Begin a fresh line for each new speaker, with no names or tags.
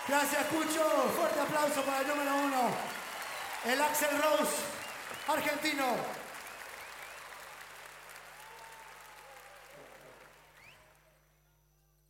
Gracias, Cucho. Fuerte aplauso para el número 1. El Axl Rose argentino.